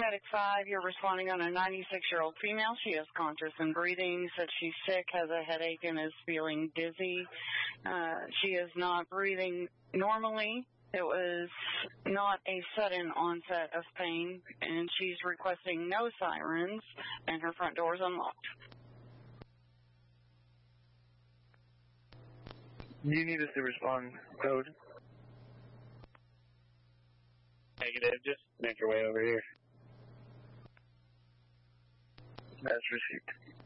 Medic 5, you're responding on a 96-year-old female. She is conscious and breathing, said she's sick, has a headache, and is feeling dizzy. She is not breathing normally. It was not a sudden onset of pain, and she's requesting no sirens, and her front door is unlocked. You need us to respond, code. Negative, just make your way over here. That's received.